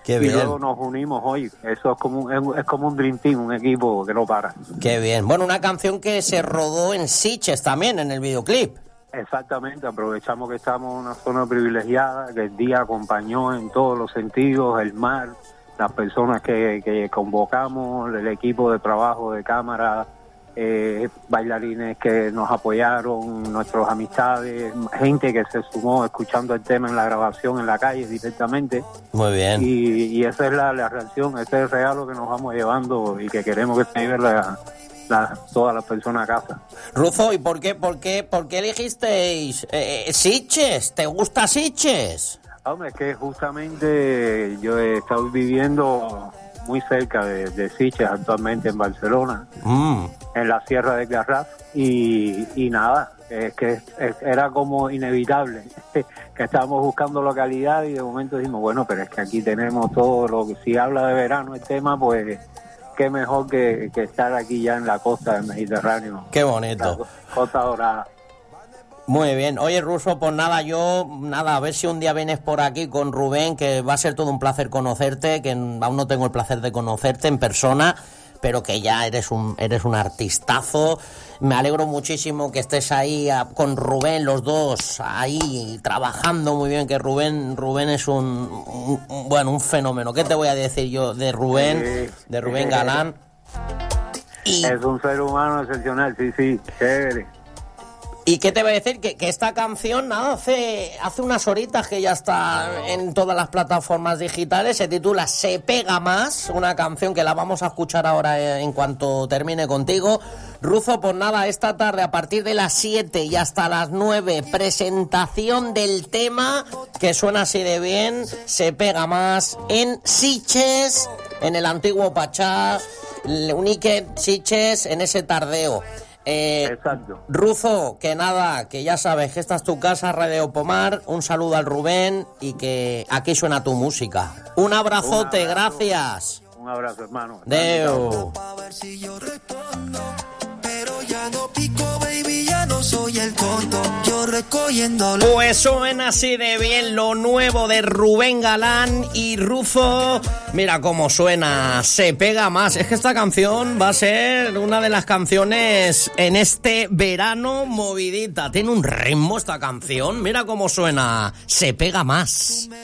Qué y bien. luego nos unimos hoy. Eso es como un Dream Team, un equipo que no para. Qué bien. Bueno, una canción que se rodó en Sitges también, en el videoclip. Exactamente, aprovechamos que estamos en una zona privilegiada, que el día acompañó en todos los sentidos, el mar, las personas que convocamos, el equipo de trabajo de cámara, bailarines que nos apoyaron, nuestras amistades, gente que se sumó escuchando el tema en la grabación en la calle directamente. Muy bien. Y esa es la reacción, ese es el regalo que nos vamos llevando y que queremos que se lleve todas las personas a casa. Ruzo, ¿y por qué elegisteis Sitges? ¿Te gusta Sitges? Hombre, es que justamente yo he estado viviendo muy cerca de Sitges, actualmente en Barcelona, en la Sierra de Garraf, y nada, es que era como inevitable, que estábamos buscando localidad y de momento dijimos, bueno, pero es que aquí tenemos todo lo que, si habla de verano el tema, pues qué mejor que estar aquí ya en la costa del Mediterráneo. Qué bonito. La Costa Dorada. Muy bien. Oye, Ruso, pues nada, a ver si un día vienes por aquí con Rubén, que va a ser todo un placer conocerte, que aún no tengo el placer de conocerte en persona, pero que ya eres un artistazo. Me alegro muchísimo que estés ahí con Rubén, los dos, ahí trabajando muy bien, que Rubén es un fenómeno. ¿Qué te voy a decir yo de Rubén Galán? Es un ser humano excepcional, sí, chévere. ¿Y qué te voy a decir? Que esta canción, nada, hace unas horitas que ya está en todas las plataformas digitales, se titula Se Pega Más, una canción que la vamos a escuchar ahora en cuanto termine contigo. Ruzo, pues nada, esta tarde a partir de las 7 y hasta las 9, presentación del tema, que suena así de bien, Se Pega Más, en Sitges, en el antiguo Pachá, Unique Sitges, en ese tardeo. Exacto. Ruzo, que nada, que ya sabes que esta es tu casa, Radio Pomar. Un saludo al Rubén y que aquí suena tu música. Un abrazote, gracias. Un abrazo, hermano. Deu. Pero ya no pico, baby, ya no soy el tonto. Yo recogiéndolo. Pues suena así de bien lo nuevo de Rubén Galán y Ruzo. Mira cómo suena, Se Pega Más. Es que esta canción va a ser una de las canciones en este verano movidita. Tiene un ritmo esta canción. Mira cómo suena, Se Pega Más.